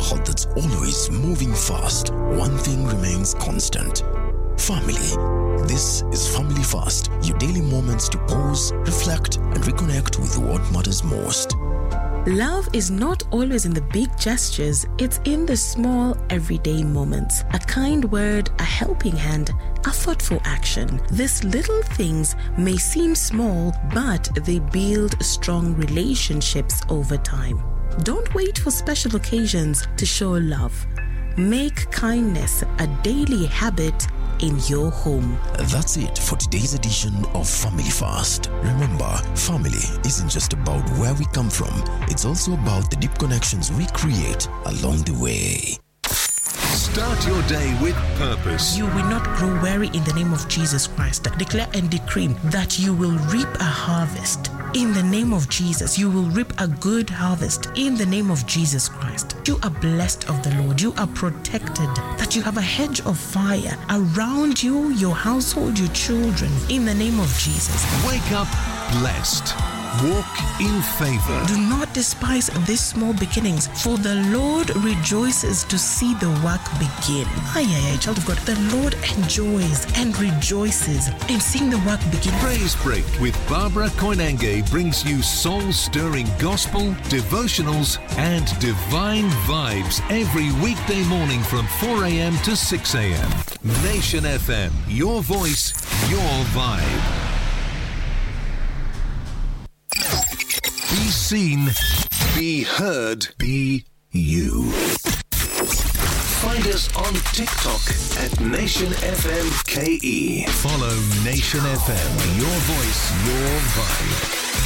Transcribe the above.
world that's always moving fast, one thing remains constant: family. This is Family Fast, your daily moments to pause, reflect, and reconnect with what matters most. Love is not always in the big gestures, it's in the small, everyday moments. A kind word, a helping hand, a thoughtful action. These little things may seem small, but they build strong relationships over time. Don't wait for special occasions to show love. Make kindness a daily habit in your home. That's it for today's edition of Family Fast. Remember, family isn't just about where we come from, it's also about the deep connections we create along the way. Start your day with purpose. You will not grow weary in the name of Jesus Christ. Declare and decree that you will reap a harvest. In the name of Jesus, you will reap a good harvest. In the name of Jesus Christ. You are blessed of the Lord. You are protected. That you have a hedge of fire around you, your household, your children. In the name of Jesus. Wake up blessed. Walk in favor. Do not despise these small beginnings, for the Lord rejoices to see the work begin. Child of God, the Lord enjoys and rejoices in seeing the work begin. Praise Break with Barbara Koinange brings you soul-stirring gospel, devotionals, and divine vibes every weekday morning from 4 a.m. to 6 a.m. Nation FM, your voice, your vibe. Be seen, be heard, be you. Find us on TikTok at Nation FM KE. Follow Nation FM, your voice, your vibe.